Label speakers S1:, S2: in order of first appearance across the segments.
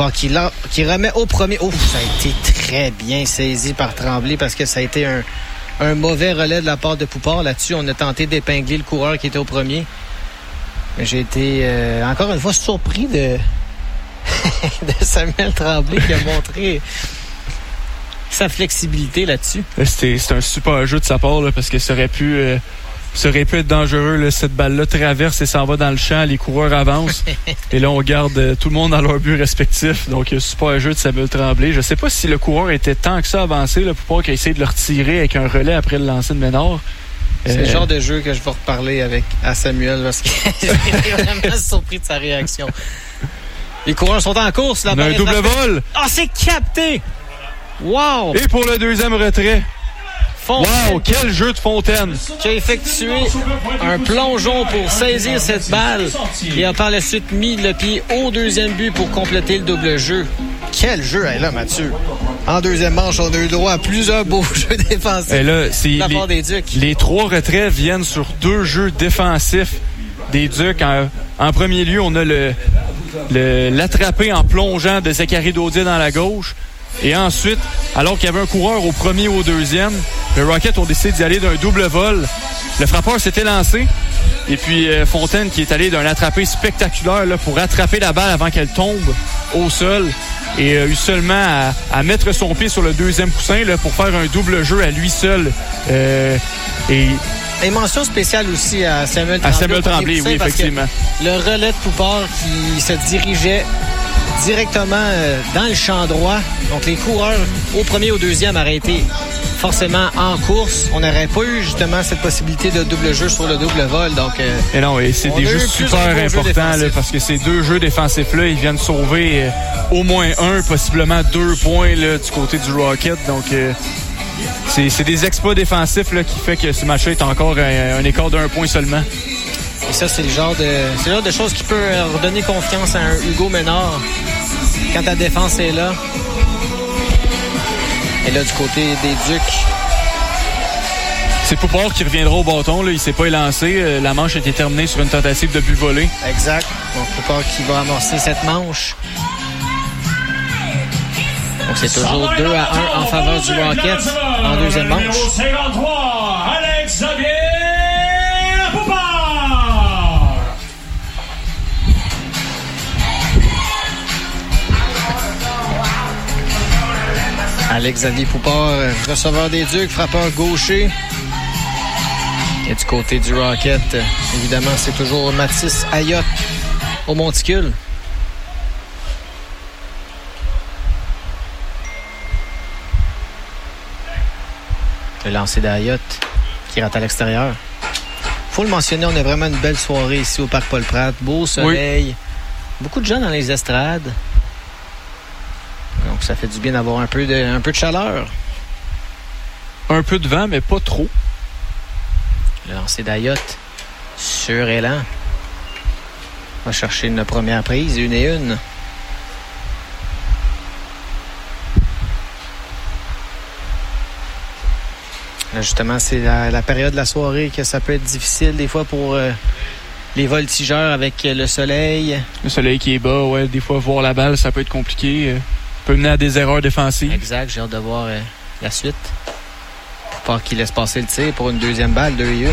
S1: Poupard qui remet au premier. Oh, ça a été très bien saisi par Tremblay parce que ça a été un mauvais relais de la part de Poupard. Là-dessus, on a tenté d'épingler le coureur qui était au premier. Mais j'ai été encore une fois surpris de Samuel Tremblay qui a montré sa flexibilité là-dessus.
S2: C'est un super jeu de sa part là, parce que ça aurait pu être dangereux. Là, cette balle-là traverse et s'en va dans le champ. Les coureurs avancent. Et là, on garde tout le monde dans leur but respectif. Donc, super jeu de Samuel Tremblay. Je ne sais pas si le coureur était tant que ça avancé là, pour pouvoir essayer de le retirer avec un relais après le lancer de Ménard.
S1: C'est le genre de jeu que je vais reparler à Samuel parce que j'ai vraiment surpris de sa réaction. Les coureurs sont en course.
S2: On a un double vol.
S1: Ah, c'est capté! Wow!
S2: Et pour le deuxième retrait.
S1: Fontaine,
S2: wow, quel jeu de Fontaine!
S1: Qui a effectué un plongeon pour saisir cette balle et a par la suite mis le pied au deuxième but pour compléter le double jeu. Quel jeu est là, Mathieu? En deuxième manche, on a eu droit à plusieurs beaux jeux défensifs de la part des Ducs.
S2: Les 3 retraits viennent sur 2 jeux défensifs des Ducs. En premier lieu, on a l'attrapé en plongeant de Zachary Daudier dans la gauche. Et ensuite, alors qu'il y avait un coureur au premier ou au deuxième, le Rocket ont décidé d'y aller d'un double vol. Le frappeur s'était lancé. Et puis Fontaine qui est allé d'un attrapé spectaculaire là, pour attraper la balle avant qu'elle tombe au sol. Et a eu seulement à mettre son pied sur le deuxième coussin là, pour faire un double jeu à lui seul.
S1: Et mention spéciale aussi à Samuel Tremblay.
S2: À Samuel Tremblay, oui, effectivement.
S1: Le relais de Poupard qui se dirigeait directement dans le champ droit. Donc, les coureurs au premier ou au deuxième auraient été forcément en course. On n'aurait pas eu justement cette possibilité de double jeu sur le double vol. Donc,
S2: et non, et c'est des jeux super importants là, parce que ces 2 jeux défensifs-là, ils viennent sauver au moins 1, possiblement 2 points là, du côté du Rocket. Donc, c'est des exploits défensifs là, qui fait que ce match-là est encore un écart d'1 point seulement.
S1: Et ça, c'est le genre de choses qui peut redonner confiance à un Hugo Ménard quand ta défense est là. Et là, du côté des Ducs,
S2: c'est Poupard qui reviendra au bâton. Là. Il ne s'est pas élancé. La manche a été terminée sur une tentative de but volé.
S1: Exact. Donc, Poupard qui va amorcer cette manche. Donc, c'est toujours 2-1 en faveur du Rocket en deuxième manche. Alex-Xavier Poupard, receveur des Ducs, frappeur gaucher. Et du côté du Rocket, évidemment, c'est toujours Mathis Ayotte au monticule. Le lancer d'Ayotte qui rate à l'extérieur. Faut le mentionner, on a vraiment une belle soirée ici au Parc Paul-Pratte. Beau soleil. Oui. Beaucoup de gens dans les estrades. Donc, ça fait du bien d'avoir un peu de chaleur.
S2: Un peu de vent, mais pas trop.
S1: Le lancer d'Ayotte sur élan. On va chercher une première prise, 1-1. Là, justement, c'est la période de la soirée que ça peut être difficile des fois pour les voltigeurs avec le soleil. Le
S2: soleil qui est bas, ouais. Des fois, voir la balle, ça peut être compliqué. Peut mener à des erreurs défensives.
S1: Exact, j'ai hâte de voir la suite. Pour pas qu'il laisse passer le tir pour une deuxième balle, 2-1.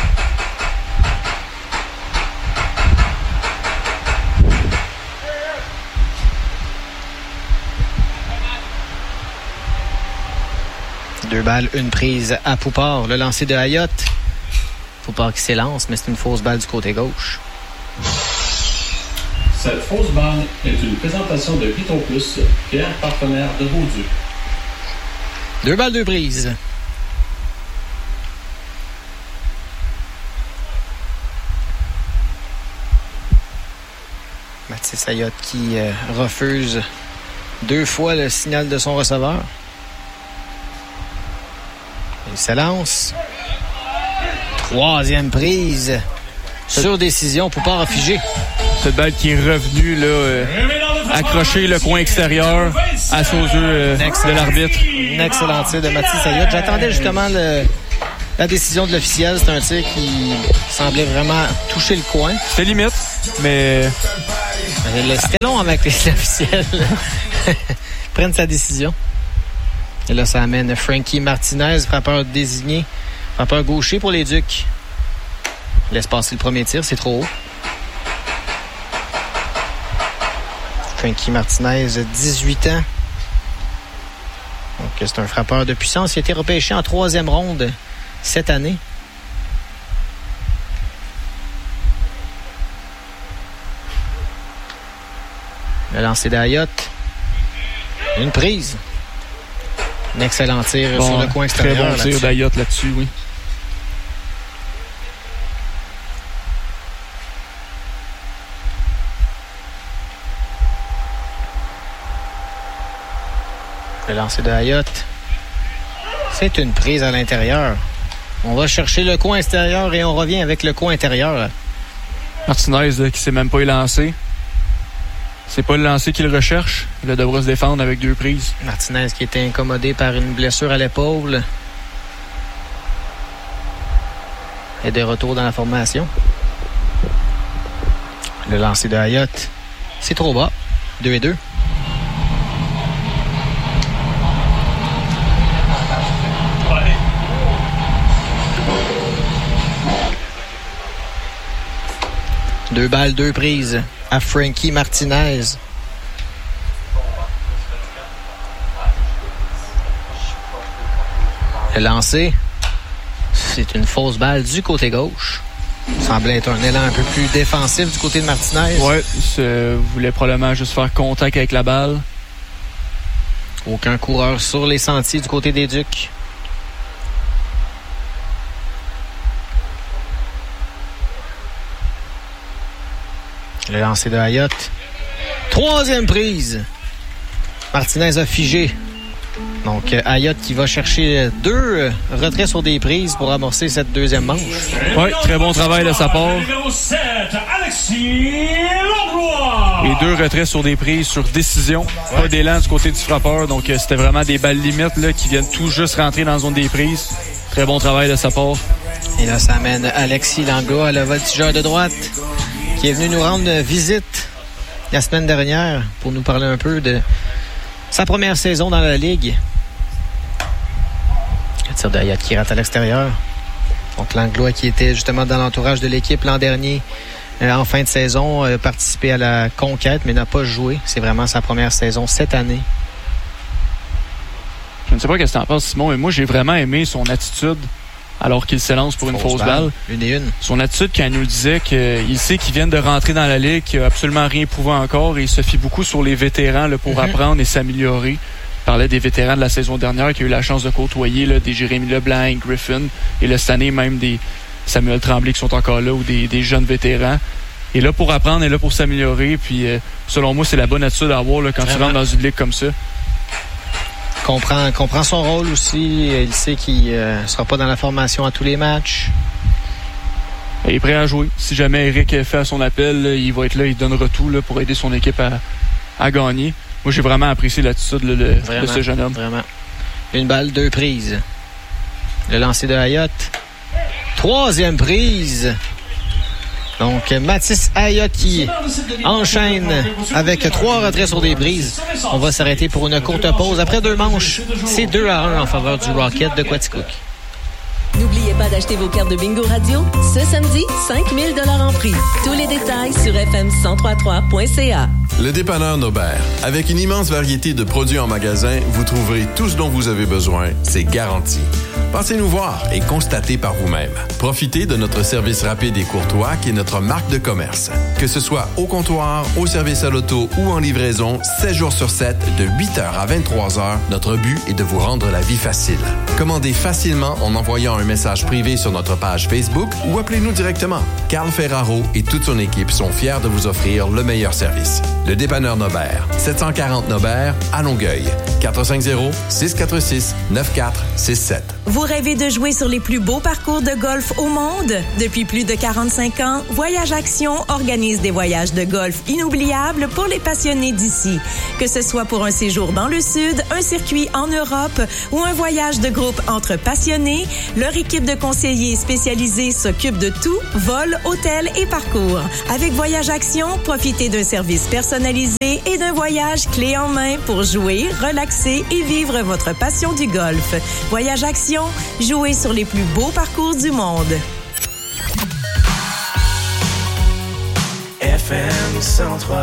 S1: Deux balles, une prise à Poupard. Le lancer de Ayotte. Poupard qui s'élance, mais c'est une fausse balle du côté gauche.
S3: Cette fausse balle est une présentation de Piton Plus, fier partenaire de vos Ducs.
S1: 2 balles, 2 prises. Mathis Ayotte qui refuse 2 fois le signal de son receveur. Il se lance. 3e prise. Sur décision, Poupard a figé.
S2: Cette balle qui est revenue là, accrocher le coin extérieur à aux yeux de l'arbitre.
S1: Une excellente tir de Mathis Ayotte. J'attendais justement la décision de l'officiel. C'est un tir qui semblait vraiment toucher le coin.
S2: C'était limite, mais
S1: C'était long avec les officiels prennent sa décision. Et là, ça amène Frankie Martinez, frappeur désigné, frappeur gaucher pour les Ducs. Laisse passer le premier tir, c'est trop haut. Frankie Martinez, 18 ans. Donc, c'est un frappeur de puissance. Il a été repêché en 3e ronde cette année. Le lancer d'Ayotte. Une prise. Un excellent tir sur le coin extérieur.
S2: Très bon tir d'Ayotte là-dessus, oui.
S1: Le lancer d'Ayotte. C'est une prise à l'intérieur. On va chercher le coin extérieur et on revient avec le coin intérieur.
S2: Martinez qui ne s'est même pas élancé. C'est pas le lancer qu'il recherche. Il devra se défendre avec 2 prises.
S1: Martinez qui était incommodé par une blessure à l'épaule. Et de retour dans la formation. Le lancer d'Ayotte. C'est trop bas. 2-2. Deux balles, 2 prises à Frankie Martinez. Le lancer, c'est une fausse balle du côté gauche. Ça semblait être un élan un peu plus défensif du côté de Martinez.
S2: Oui, voulait probablement juste faire contact avec la balle.
S1: Aucun coureur sur les sentiers du côté des Ducs. Le lancer de Ayotte. 3e prise. Martinez a figé. Donc, Ayotte qui va chercher 2 retraits sur des prises pour amorcer cette 2e manche.
S2: Oui, très bon travail de sa part. Et 2 retraits sur des prises sur décision. Ouais. Pas d'élan du côté du frappeur. Donc, c'était vraiment des balles limites là, qui viennent tout juste rentrer dans la zone des prises. Très bon travail de sa part.
S1: Et là, ça amène Alexis Langlois, le voltigeur de droite, qui est venu nous rendre visite la semaine dernière pour nous parler un peu de sa première saison dans la Ligue. Le tir d'Ayotte qui rate à l'extérieur. Donc Langlois qui était justement dans l'entourage de l'équipe l'an dernier en fin de saison, a participé à la conquête mais n'a pas joué. C'est vraiment sa première saison cette année.
S2: Je ne sais pas ce que tu en penses, Simon, mais moi j'ai vraiment aimé son attitude alors qu'il s'élance pour une fausse balle.
S1: Une et une.
S2: Son attitude quand il nous disait qu'il sait qu'il vient de rentrer dans la Ligue, qu'il n'a absolument rien prouvé encore et il se fie beaucoup sur les vétérans là, pour apprendre et s'améliorer. Il parlait des vétérans de la saison dernière qui a eu la chance de côtoyer là, des Jérémy Leblanc, Griffin et là, cette année même des Samuel Tremblay qui sont encore là ou des jeunes vétérans. Et là pour apprendre et là pour s'améliorer. Puis selon moi, c'est la bonne attitude à avoir là, quand tu rentres dans une ligue comme ça.
S1: Comprend son rôle aussi. Il sait qu'il ne sera pas dans la formation à tous les matchs.
S2: Il est prêt à jouer. Si jamais Eric fait à son appel, là, il va être là, il donnera tout là, pour aider son équipe à gagner. Moi, j'ai vraiment apprécié l'attitude de ce jeune homme.
S1: Vraiment. Une balle, 2 prises. Le lancer de Ayotte. 3e prise. Donc, Mathis Ayotte qui enchaîne avec 3 retraits sur des prises. On va s'arrêter pour une courte pause. Après 2 manches, c'est 2-1 en faveur du Rocket de Quaticook.
S4: N'oubliez pas d'acheter vos cartes de Bingo Radio. Ce samedi, 5 000 $ en prix. Tous les détails sur fm1033.ca.
S5: Le dépanneur Nobert. Avec une immense variété de produits en magasin, vous trouverez tout ce dont vous avez besoin. C'est garanti. Passez nous voir et constatez par vous-même. Profitez de notre service rapide et courtois qui est notre marque de commerce. Que ce soit au comptoir, au service à l'auto ou en livraison, 7 jours sur 7, de 8h à 23h, notre but est de vous rendre la vie facile. Commandez facilement en envoyant un message privé sur notre page Facebook ou appelez-nous directement. Carl Ferraro et toute son équipe sont fiers de vous offrir le meilleur service. Le dépanneur Nobert, 740 Nobert, à Longueuil. 450-646-9467.
S6: Vous rêvez de jouer sur les plus beaux parcours de golf au monde? Depuis plus de 45 ans, Voyage Action organise des voyages de golf inoubliables pour les passionnés d'ici. Que ce soit pour un séjour dans le Sud, un circuit en Europe ou un voyage de groupe entre passionnés, leur équipe de conseillers spécialisés s'occupe de tout, vol, hôtel et parcours. Avec Voyage Action, profitez d'un service personnalisé et d'un voyage clé en main pour jouer, relaxer et vivre votre passion du golf. Voyage Action, jouez sur les plus beaux parcours du monde.
S7: FM 103.3.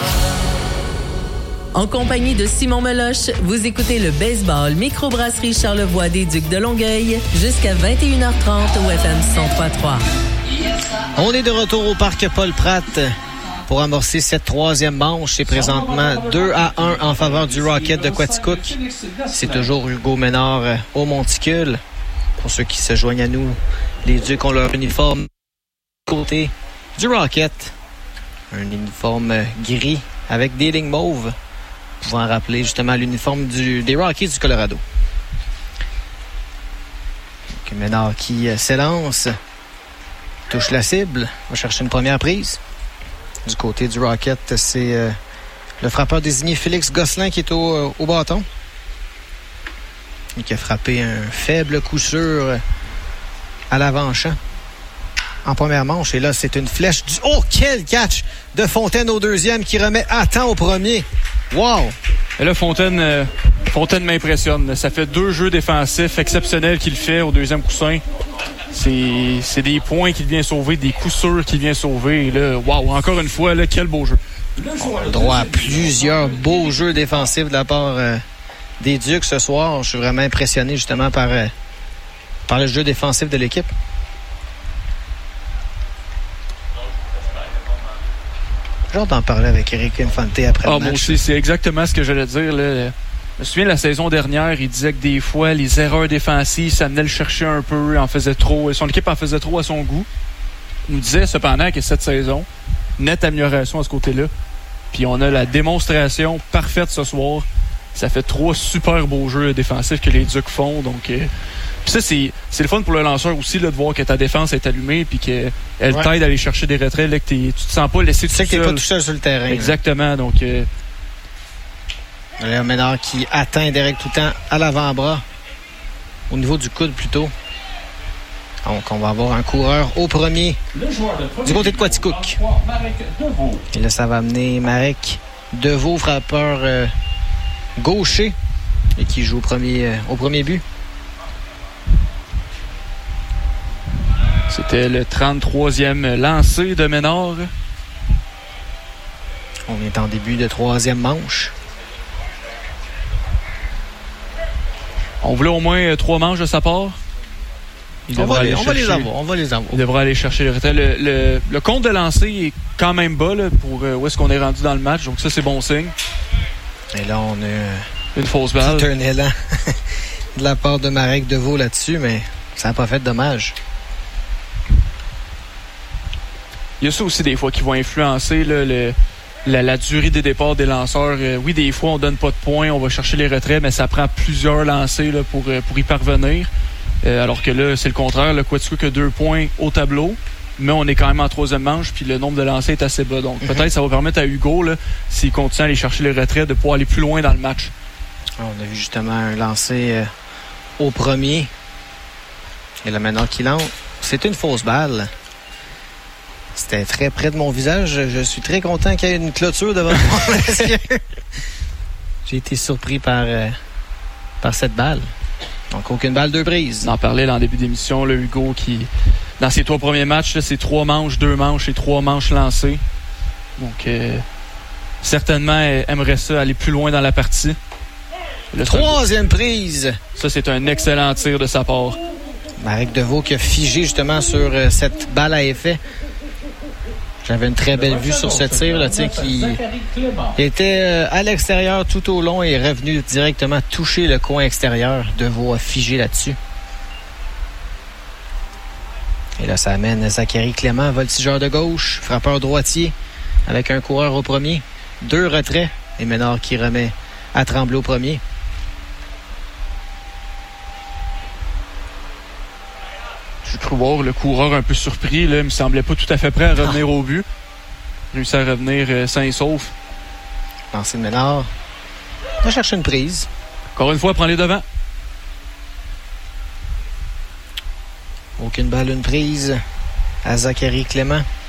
S4: En compagnie de Simon Meloche, vous écoutez le baseball microbrasserie Charlevoix des Ducs de Longueuil jusqu'à 21h30 au FM 103.3.
S1: On est de retour au parc Paul-Pratt pour amorcer cette troisième manche. C'est présentement 2-1 en faveur du Rocket de Quaticook. C'est toujours Hugo Ménard au monticule. Pour ceux qui se joignent à nous, les Ducs ont leur uniforme côté du Rocket. Un uniforme gris avec des lignes mauves, pouvant rappeler justement l'uniforme des Rockies du Colorado. Donc, Ménard qui s'élance, touche la cible, va chercher une première prise. Du côté du Rocket, c'est le frappeur désigné Félix Gosselin qui est au bâton. Et qui a frappé un faible coup sûr à l'avant-champ en première manche. Et là, c'est une flèche du... Oh, quel catch de Fontaine au deuxième qui remet à temps au premier. Wow!
S2: Et là, Fontaine m'impressionne. Ça fait 2 jeux défensifs exceptionnels qu'il fait au deuxième coussin. C'est des points qu'il vient sauver, des coups sûrs qu'il vient sauver. Et là, wow, encore une fois, là, quel beau jeu.
S1: On a le droit à plusieurs beaux jeux défensifs de la part des Ducs ce soir. Je suis vraiment impressionné justement par le jeu défensif de l'équipe. J'ai hâte d'en parler avec Eric Infante après le match.
S2: Moi aussi, c'est exactement ce que j'allais dire. Là. Je me souviens, la saison dernière, il disait que des fois, les erreurs défensives, ça venait le chercher un peu, en faisait trop. Son équipe en faisait trop à son goût. Il nous disait cependant que cette saison, nette amélioration à ce côté-là. Puis on a la démonstration parfaite ce soir. Ça fait 3 super beaux jeux défensifs que les Ducs font. Donc, puis ça, c'est le fun pour le lanceur aussi là, de voir que ta défense est allumée puis qu'elle t'aide à aller chercher des retraits. Là, que tu te sens pas laissé tout seul.
S1: Tu sais que t'es pas tout seul sur le terrain.
S2: Exactement. Là. Donc,
S1: Léon Ménard qui atteint Derek Toutant à l'avant-bras. Au niveau du coude plutôt. Donc, on va avoir un coureur au premier du côté de Quaticook. Et là, ça va amener Marek Deveau, frappeur gaucher, et qui joue au premier but.
S2: C'était le 33e lancé de Ménard.
S1: On est en début de troisième manche.
S2: On voulait au moins 3 manches de sa part.
S1: On va les avoir.
S2: Il devra aller chercher le retrait. Le compte de lancer est quand même bas là, pour où est-ce qu'on est rendu dans le match. Donc ça, c'est bon signe.
S1: Et là, on a
S2: une fausse balle.
S1: C'est un élan de la part de Marek Deveau là-dessus, mais ça n'a pas fait de dommage.
S2: Il y a ça aussi des fois qui vont influencer là, la durée des départs des lanceurs. Oui, des fois, on donne pas de points, on va chercher les retraits, mais ça prend plusieurs lancers là, pour y parvenir. Alors que là, c'est le contraire. Le Quaticook a 2 points au tableau, mais on est quand même en troisième manche, puis le nombre de lancers est assez bas. Donc peut-être ça va permettre à Hugo, là, s'il continue à aller chercher les retraits, de pouvoir aller plus loin dans le match.
S1: On a vu justement un lancer au premier. Et là, maintenant qu'il lance, c'est une fausse balle. C'était très près de mon visage. Je suis très content qu'il y ait une clôture devant moi. Parce que j'ai été surpris par cette balle. Donc, aucune balle, 2 prises.
S2: On en parlait dans le début d'émission, là, Hugo, qui, dans ses 3 premiers matchs, là, c'est 3 manches, 2 manches et 3 manches lancées. Donc, certainement, aimerait ça aller plus loin dans la partie.
S1: Le 3e prise.
S2: Ça, c'est un excellent tir de sa part.
S1: Marek Deveau qui a figé justement sur cette balle à effet. J'avais une très belle vue sur ce tir là, qui était à l'extérieur tout au long et est revenu directement toucher le coin extérieur. Deveau a figé là-dessus. Et là, ça amène Zachary Clément, voltigeur de gauche, frappeur droitier, avec un coureur au premier. 2 retraits et Ménard qui remet à Tremblay au premier.
S2: J'ai cru voir le coureur un peu surpris. Là, il me semblait pas tout à fait prêt à revenir au but. Il réussit à revenir sain et sauf.
S1: Marcel Ménard va chercher une prise.
S2: Encore une fois, prend les devants.
S1: Aucune balle, une prise à Zachary Clément.